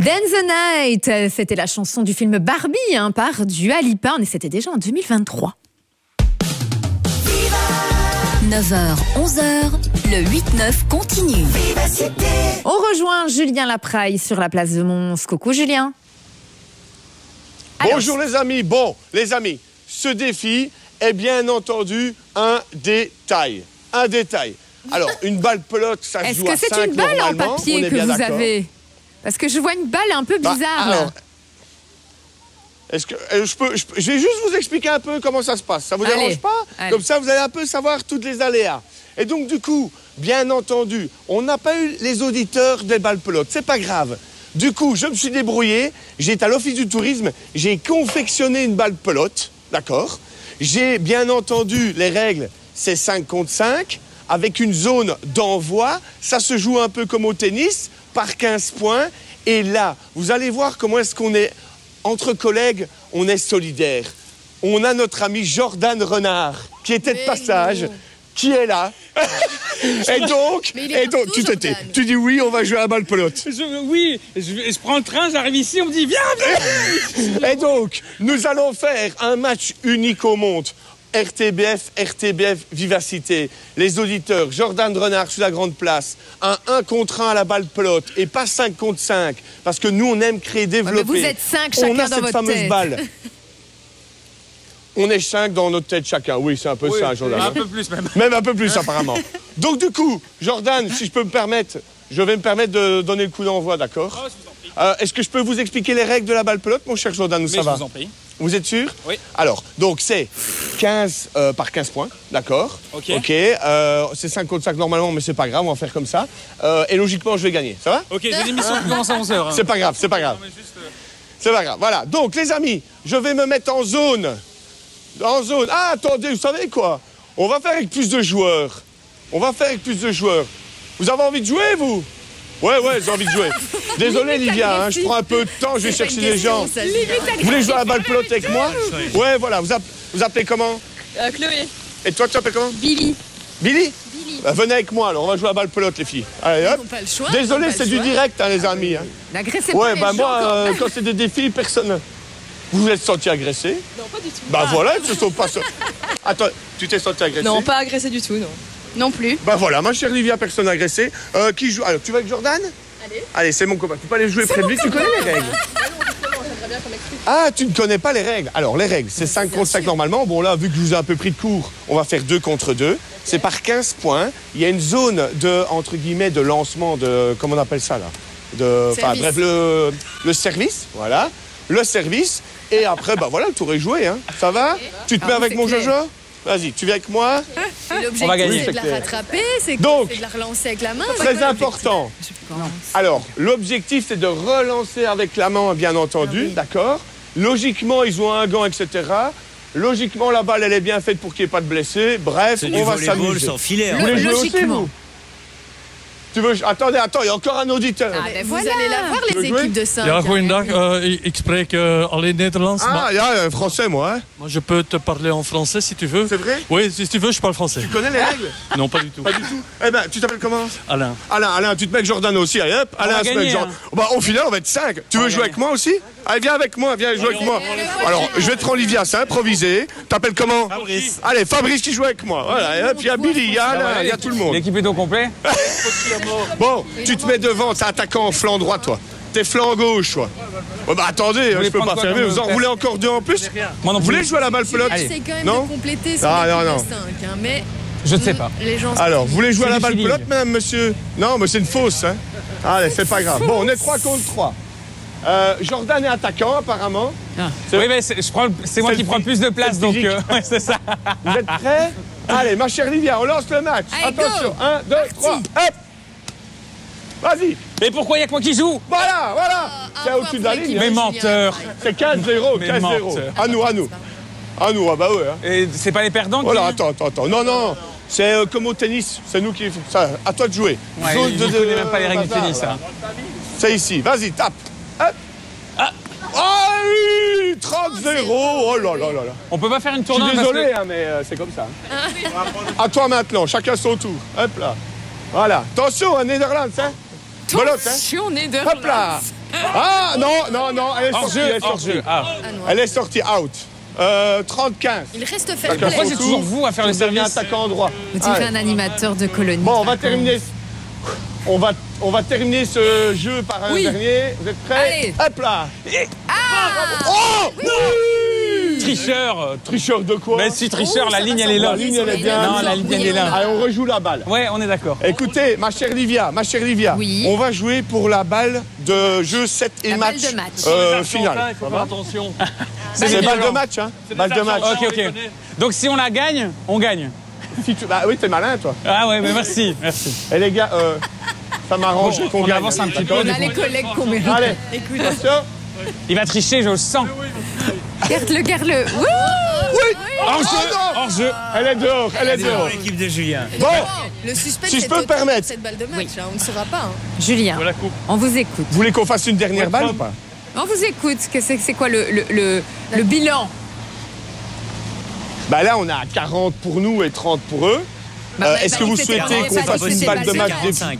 Dance the Night, c'était la chanson du film Barbie par Dua Lipa, et c'était déjà en 2023. 9h, 11h, le 8-9 continue. On rejoint Julien Lapraille sur la place de Mons. Coucou Julien. Bonjour les amis. Bon, les amis, ce défi est bien entendu un détail. Un détail. Alors, une balle pelote, ça se joue à 5 Est-ce que c'est une balle en normalement. papier que vous avez? Parce que je vois une balle un peu bizarre. Alors, est-ce que je vais juste vous expliquer un peu comment ça se passe. Ça vous dérange pas? Comme ça, vous allez un peu savoir toutes les aléas. Et donc, du coup, bien entendu, on n'a pas eu les auditeurs des balles pelotes. C'est pas grave. Du coup, je me suis débrouillé. J'ai été à l'Office du tourisme. J'ai confectionné une balle pelote. D'accord? J'ai bien entendu les règles. C'est 5 contre 5. Avec une zone d'envoi. Ça se joue un peu comme au tennis, par 15 points. Et là, vous allez voir comment est-ce qu'on est, entre collègues, on est solidaires. On a notre ami Jordan Renard, qui était de passage, qui est là. Et donc, tu te tais. Tu dis oui, on va jouer à la balle pelote. Oui, je prends le train, j'arrive ici, on me dit viens, viens. Et donc, nous allons faire un match unique au monde. RTBF Vivacité, les auditeurs, Jordan Renard sur la grande place, un 1 contre 1 à la balle pelote et pas 5 contre 5, parce que nous on aime créer, développer. Mais vous êtes 5 chacun on a dans cette votre fameuse tête. balle. On est 5 dans notre tête chacun, oui c'est un peu ça Jordan. Un peu plus même. Même un peu plus apparemment. Donc du coup, Jordan, si je peux me permettre, je vais me permettre de donner le coup d'envoi, d'accord? Oh, je vous en prie. Est-ce que je peux vous expliquer les règles de la balle pelote, mon cher Jordan, ou ça va? Je vous en prie. Vous êtes sûr? Oui. Alors, donc c'est 15 par 15 points, d'accord? Ok. C'est 5 contre 5 normalement, mais c'est pas grave, on va faire comme ça. Et logiquement, je vais gagner, ça va? Ok, j'ai l'émission qui commence à 11h. C'est pas grave, c'est pas grave. C'est pas grave, voilà. Donc, les amis, je vais me mettre en zone. En zone. Ah, attendez, vous savez quoi? On va faire avec plus de joueurs. Vous avez envie de jouer, vous? Ouais, j'ai envie de jouer. Désolé, Livia, je prends un peu de temps, je vais chercher des gens. Vous voulez jouer à la balle pelote avec moi? Ouais, voilà. Vous appelez comment? Chloé. Et toi, tu t'appelles comment? Billy. Billy? Venez avec moi, alors on va jouer à la balle pelote, les filles. Allez, hop. Pas le choix, Désolé, ils ont pas c'est le du choix. direct, les amis. N'agressez Ouais, pas les gens, moi, quand c'est des défis, personne. Vous vous êtes senti agressé? Non, pas du tout. Voilà, ils se sont pas. Attends, tu t'es senti agressé? Non, pas agressé du tout, non. Non plus. Voilà, ma chère Livia, personne agressée. Qui joue? Alors, tu vas avec Jordan? Allez, c'est mon copain. Tu peux aller jouer près de lui, tu connais les règles? Ah, tu ne connais pas les règles. Alors, les règles, c'est 5 contre 5 normalement. Bon, là, vu que je vous ai un peu pris de court, on va faire 2 contre 2. C'est par 15 points. Il y a une zone de, entre guillemets, de lancement de... Comment on appelle ça, là? Enfin, bref, le service. Voilà. Le service. Et après, voilà, le tour est joué. Hein. Ça va? Tu te mets avec mon Jojo? Vas-y, tu viens avec moi? L'objectif, On va gagner. c'est de la rattraper, c'est Donc, de la relancer avec la main. Très important. Alors, l'objectif, c'est de relancer avec la main, bien entendu, d'accord? Logiquement, ils ont un gant, etc. Logiquement, la balle, elle est bien faite pour qu'il n'y ait pas de blessés. Bref, on va s'amuser. sans filet. Vous voulez jouer aussi, Logiquement. vous? Tu veux... Attendez, il y a encore un auditeur. Vous allez la voir, Tu veux les jouer? équipes de 5. Ja, goeiedag. Ik spreek alleen Nederlands. Ah, il y a un français, moi. Hein? Maar je peux te parler en français si tu veux. C'est vrai? Oui, si tu veux, je parle français. Tu connais les règles? Non, pas du tout. Pas du tout. Eh ben, tu t'appelles comment? Alain. Alain, tu te mets avec Jordan aussi. Allez, hop. Alain, va se met gagner, avec Jordan. Au final, on va être 5. Tu veux jouer avec moi aussi? Allez, viens avec moi, viens jouer avec moi. Alors, je vais te rendre Olivia, c'est improvisé. T'appelles comment? Fabrice. Allez, Fabrice qui joue avec moi. Voilà, et hop, il y a Billy, il y a Alain, il y a tout le monde. L'équipe est au complet. Bon, tu te mets devant, t'es attaquant en flanc droit, toi. T'es flanc gauche, toi. Attendez, je peux pas fermer. Vous en voulez encore 2 en plus? Moi non Vous plus. voulez jouer à la balle pelote? C'est quand même Non de compléter son Ah, équipe non. de 5. Mais Je ne sais pas. les gens... Alors, vous voulez jouer à la C'est balle du pelote, feeling. madame, monsieur? Non, mais c'est une fausse, hein. Allez, c'est pas grave. Bon, on est 3 contre 3. Jordan est attaquant, apparemment. Oui, mais c'est moi qui prends le plus de place, donc physique. ouais, c'est ça. Vous êtes prêts? Allez, ma chère Livia, on lance le match. Allez, Attention, go. 1, 2, 3, hop! Vas-y, Mais pourquoi il n'y a que moi qui joue? voilà, c'est un au-dessus de la point pour ligne. Mais Julien. menteur. C'est 4-0, Mais 4-0. menteur. À nous. Ah bah ouais. Hein. Et c'est pas les perdants qui... Voilà, attends. Non. C'est comme au tennis, c'est nous qui... Ça, à toi de jouer. Ouais, Zone je ne connais même pas les règles du bazar, tennis. là. Hein. C'est ici, vas-y, tape. Hop. Ah oui, 30-0. Oh là là. On peut pas faire une Je suis tournoi désolé, hein, mais c'est comme ça. À toi maintenant, chacun son tour. Hop là. Voilà. Attention, à Netherlands, hein. Belote, hein. Attention, Hop là. Ah, non, elle est sortie, elle est sortie. Elle est sortie, out. 30-15. Il reste fait. Pourquoi c'est toujours vous à faire le service? Attaquant droit. Vous direz un animateur de colonie. Bon, on va terminer. On va terminer ce jeu par un dernier. Vous êtes prêts? Allez. Hop là. Oh oui. Tricheur. Tricheur de quoi? Mais si tricheur, la ligne elle est là. La ligne elle est bien. Non, la ligne elle est là. Allez, on rejoue la balle. Ouais, on est d'accord. Écoutez, ma chère Livia, Oui. on va jouer pour la balle de jeu 7 et La match, balle de match. final. Il faut faire attention. C'est balle de match, hein? Balle de match. Ok. Donc si on la gagne, on gagne. Bah oui, t'es malin, toi. Ah ouais, mais merci. Et les gars, ça m'arrange qu'on on gagne. avance un petit peu. On a les collègues qu'on mérite. Allez, attention. Il va tricher, je le sens. Garde-le. Wouh. Oui. Hors jeu. Elle est dehors. L'équipe de Julien. Bon, Le suspense, si je peux me permettre. cette balle de match, hein, on ne saura pas. Julien, Voilà, coupe. on vous écoute. Vous voulez qu'on fasse une dernière balle ou pas? On vous écoute. C'est quoi le bilan? Bah là, on a 40 pour nous et 30 pour eux. Est-ce que vous souhaitez qu'on fasse une balle de match des... 45.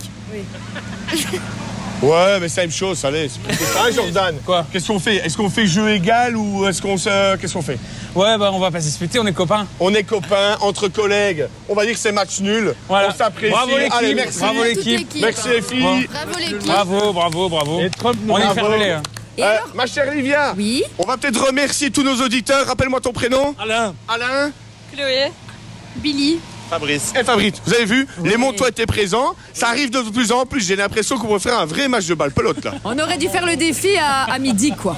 Ouais, mais c'est la même chose, allez. C'est ça, Jordan. Quoi? Qu'est-ce qu'on fait? Est-ce qu'on fait jeu égal ou est-ce qu'on se... Qu'est-ce qu'on fait? Ouais, bah on va pas se disputer, on est copains. On est copains, entre collègues. On va dire que c'est match nul. Voilà. On s'apprécie. Bravo l'équipe. Allez, merci. Bravo l'équipe. Merci les filles. Bravo l'équipe. Bravo. Et Trump nous On est bravo. fair-play, hein. Et alors? Ma chère Livia, Oui. on va peut-être remercier tous nos auditeurs. Rappelle-moi ton prénom. Alain. Alain. Chloé. Billy. Fabrice. Et Fabrice, vous avez vu, les Montois étaient présents. Ça arrive de plus en plus. J'ai l'impression qu'on va faire un vrai match de balle pelote là. On aurait dû faire le défi à midi, quoi.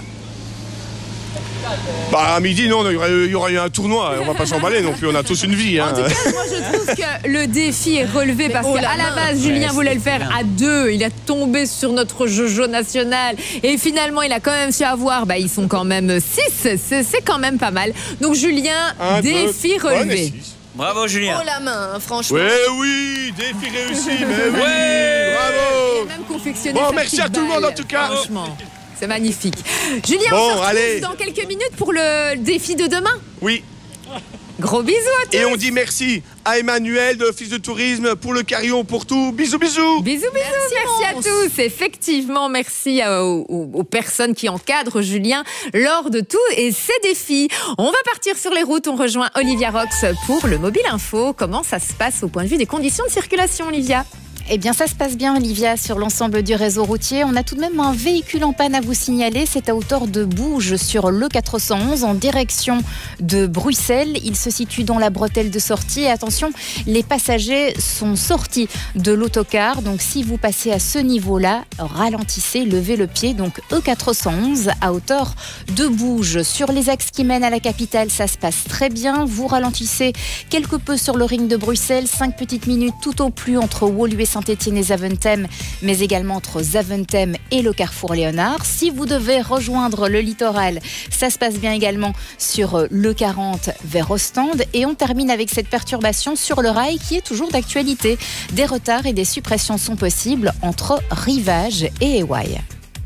Bah à midi, non, il y aurait eu un tournoi. On va pas s'emballer non plus. On a tous une vie. Hein. En tout cas, moi je trouve que le défi est relevé parce qu'à la base, Julien voulait le faire à 2. Il a tombé sur notre Jojo national et finalement, il a quand même su avoir. Bah, ils sont quand même 6. C'est quand même pas mal. Donc Julien, défi relevé. Bravo Julien. Oh la main, hein, franchement. Oui, défi réussi, mais oui, Il bravo. a même confectionné Bon, sa merci petite à tout le monde balle. en tout cas. Franchement, c'est magnifique. Julien, Bon, on se retrouve allez. dans quelques minutes pour le défi de demain. Oui, Gros bisous à tous. et on dit merci à Emmanuel de l'Office de Tourisme pour le carillon, pour tout. Bisous. Bisous, merci à tous. Effectivement, merci aux personnes qui encadrent Julien lors de tous et ses défis. On va partir sur les routes, on rejoint Olivia Rox pour le Mobile Info. Comment ça se passe au point de vue des conditions de circulation, Olivia ? Eh bien, ça se passe bien, Olivia, sur l'ensemble du réseau routier. On a tout de même un véhicule en panne à vous signaler. C'est à hauteur de Bouges sur le 411 en direction de Bruxelles. Il se situe dans la bretelle de sortie. Et attention, les passagers sont sortis de l'autocar. Donc, si vous passez à ce niveau-là, ralentissez, levez le pied. Donc, E411 à hauteur de Bouges. Sur les axes qui mènent à la capitale, ça se passe très bien. Vous ralentissez quelque peu sur le ring de Bruxelles. 5 petites minutes tout au plus entre Woluwe et Saint-Étienne et Zaventem, mais également entre Zaventem et le carrefour Léonard. Si vous devez rejoindre le littoral, ça se passe bien également sur le 40 vers Ostende. Et on termine avec cette perturbation sur le rail qui est toujours d'actualité. Des retards et des suppressions sont possibles entre Rivage et Ewaï.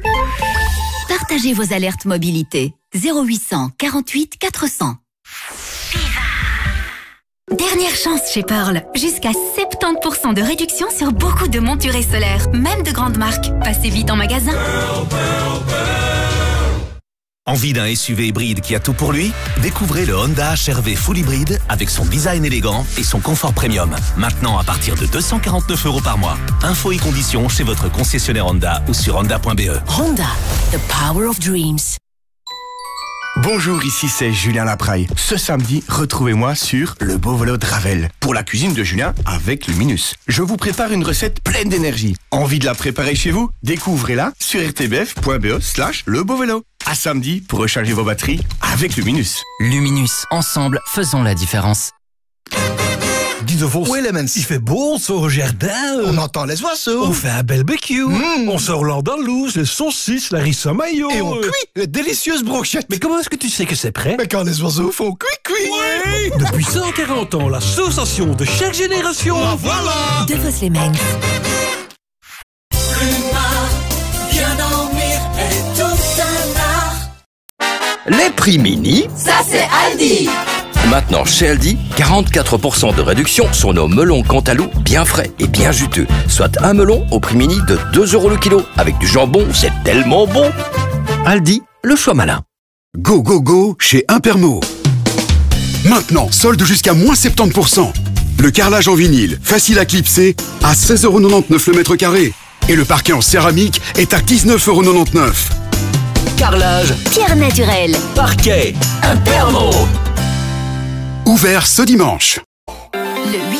Partagez vos alertes mobilité. 0800 48 400. Dernière chance chez Pearl. Jusqu'à 70% de réduction sur beaucoup de monturés solaires, même de grandes marques. Passez vite en magasin. Envie d'un SUV hybride qui a tout pour lui? Découvrez le Honda HR-V Full Hybride avec son design élégant et son confort premium. Maintenant à partir de 249 € par mois. Infos et conditions chez votre concessionnaire Honda ou sur honda.be. Honda, the power of dreams. Bonjour, ici c'est Julien Lapraille. Ce samedi, retrouvez-moi sur Le Beau Vélo de Ravel pour la cuisine de Julien avec Luminus. Je vous prépare une recette pleine d'énergie. Envie de la préparer chez vous? Découvrez-la sur rtbf.be/lebeauvélo. À samedi pour recharger vos batteries avec Luminus. Luminus, ensemble, faisons la différence. Guy de Vos. Oui, Lemens. Il fait beau, on sort au jardin. On entend les oiseaux. On fait un barbecue. On sort l'andalouse, les saucisses, la rissa mayo. Et on cuit les délicieuses brochettes. Mais comment est-ce que tu sais que c'est prêt? Mais quand les oiseaux font cuit. Oui. Depuis 140 ans, la sensation de chaque génération. Voilà. De Vos les Mengs. Bien dormir est tout un art. Les prix mini, ça c'est Aldi. Maintenant, chez Aldi, 44% de réduction sur nos melons Cantalou bien frais et bien juteux. Soit un melon au prix mini de 2 € le kilo. Avec du jambon, c'est tellement bon. Aldi, le choix malin. Go, go, go chez Impermo. Maintenant, solde jusqu'à moins 70%. Le carrelage en vinyle, facile à clipser, à 16,99 € le mètre carré. Et le parquet en céramique est à 19,99 €. Carrelage, Pierre naturelle. parquet, Impermo. Ouvert ce dimanche.